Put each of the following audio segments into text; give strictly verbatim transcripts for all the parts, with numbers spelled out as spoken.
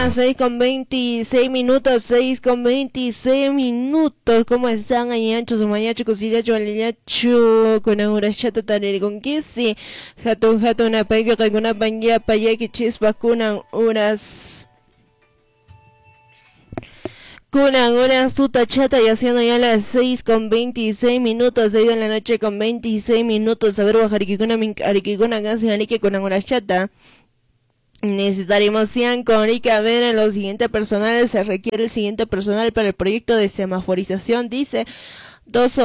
mañana, seis con veintiséis minutos, seis con veintiséis minutos. ¿Cómo están? Añancho, sumayacho, cosillacho, alillacho, con una chata tarere con kisi. Hatun, hatun, apaigo, alguna panya, paya, que chispa, kunan, unas. Kunan, unas tuta chata y haciendo ya las seis con veintiséis minutos, seis de la noche con veintiséis minutos. A ver, bajarikikuna, arikikuna, gasi, arike, kunan, una chata. Necesitaremos cien con Rica. A ver, en los siguientes personales se requiere el siguiente personal para el proyecto de semaforización. Dice dos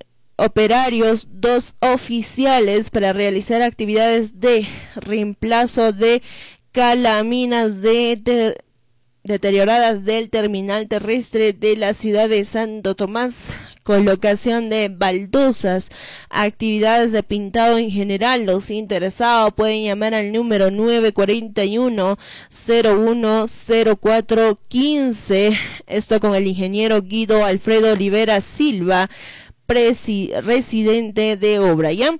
operarios, dos oficiales para realizar actividades de reemplazo de calaminas de, de deterioradas del terminal terrestre de la ciudad de Santo Tomás, colocación de baldosas, actividades de pintado en general. Los interesados pueden llamar al número nueve cuarenta y uno, cero uno cero cuatro quince, esto con el ingeniero Guido Alfredo Olivera Silva, presi residente de obra, ¿ya?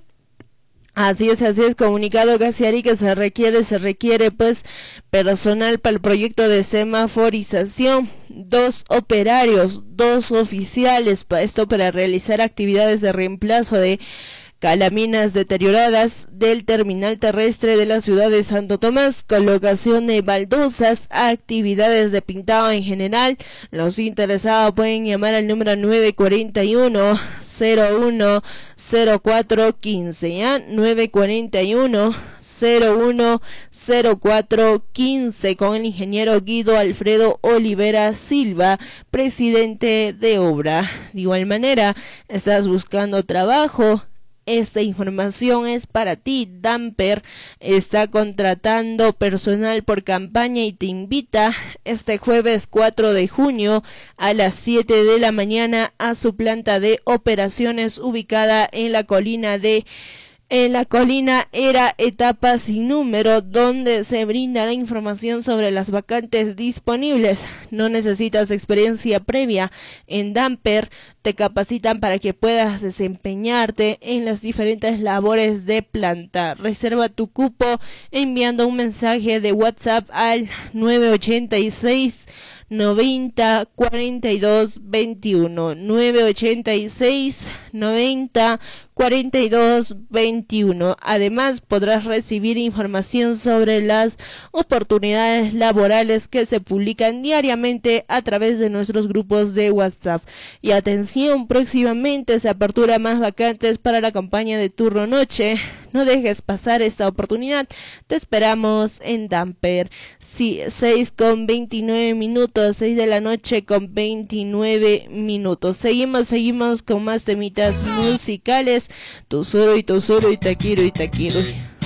Así es, así es, comunicado Casiari que se requiere, se requiere pues personal para el proyecto de semaforización, dos operarios, dos oficiales para esto para realizar actividades de reemplazo de calaminas deterioradas del terminal terrestre de la ciudad de Santo Tomás, colocación de baldosas, actividades de pintado en general. Los interesados pueden llamar al número nueve cuarenta y uno, cero uno cero cuatro quince, ¿ya? nueve cuarenta y uno, cero uno cero cuatro quince con el ingeniero Guido Alfredo Olivera Silva, presidente de obra. De igual manera, estás buscando trabajo. Esta información es para ti. Damper está contratando personal por campaña y te invita este jueves cuatro de junio a las siete de la mañana a su planta de operaciones ubicada en la colina de En la colina Era Etapa Sin Número, donde se brindará información sobre las vacantes disponibles. No necesitas experiencia previa. En Damper te capacitan para que puedas desempeñarte en las diferentes labores de planta. Reserva tu cupo enviando un mensaje de WhatsApp al nueve ochenta y seis, noventa, cuarenta y dos, veintiuno, nueve ochenta y seis, noventa, cuarenta y dos, veintiuno. Además, podrás recibir información sobre las oportunidades laborales que se publican diariamente a través de nuestros grupos de WhatsApp. Y atención, próximamente se apertura más vacantes para la campaña de turno noche. No dejes pasar esta oportunidad. Te esperamos en Damper. Sí, seis con veintinueve minutos, seis de la noche con veintinueve minutos. Seguimos, seguimos con más temitas musicales. Tu solo y tu solo y te quiero y te quiero.